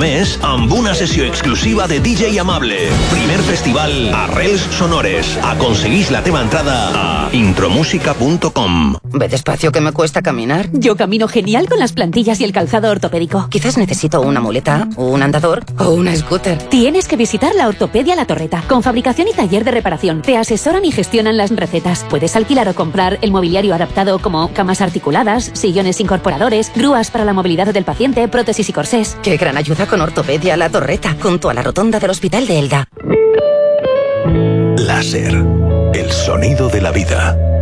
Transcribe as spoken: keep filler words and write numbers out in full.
mes amb una sessió exclusiva de D J Amable. Primer festival Arrels Sonores. Aconseguís la teva entrada a intromusica punto com. Ve despacio que me cuesta caminar. Yo camino genial con las plantillas y el calzado ortopédico. Quizás necesito una muleta, un andador o una scooter. Tienes que visitar la Ortopedia La Torreta, con fabricación y taller de reparación. Te asesoran y gestionan las recetas. Puedes alquilar o comprar el mobiliario adaptado como camas articuladas, sillones incorporadores, grúas para la movilidad del paciente, prótesis y corsés. Qué gran ayuda con Ortopedia La Torreta, junto a la rotonda del Hospital de Elda. Láser. El sonido de la vida.